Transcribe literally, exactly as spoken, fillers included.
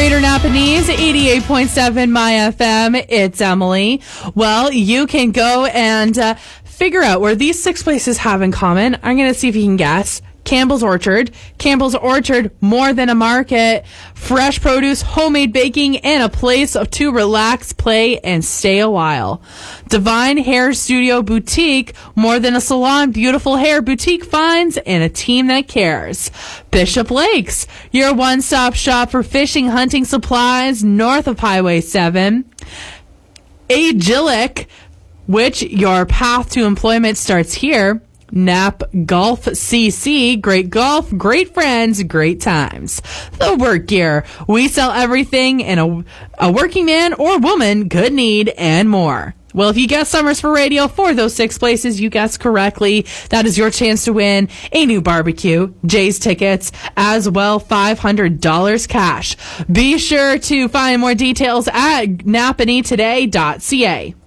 Greater Napanese, eighty-eight point seven My F M. It's Emily. Well, you can go and uh, figure out where these six places have in common. I'm going to see if you can guess. Campbell's Orchard. Campbell's Orchard, more than a market. Fresh produce, homemade baking, and a place to relax, play, and stay a while. Divine Hair Studio Boutique, more than a salon, beautiful hair, boutique finds, and a team that cares. Bishop Lakes, your one-stop shop for fishing, hunting supplies, north of Highway seven. Agilic, which your path to employment starts here. Nap Golf C C, great golf, great friends, great times. The Work Gear, we sell everything in a, a working man or woman could need and more. Well, if you guess Summers for Radio for those six places you guessed correctly, that is your chance to win a new barbecue, Jay's tickets, as well five hundred dollars cash. Be sure to find more details at napanee today dot c a.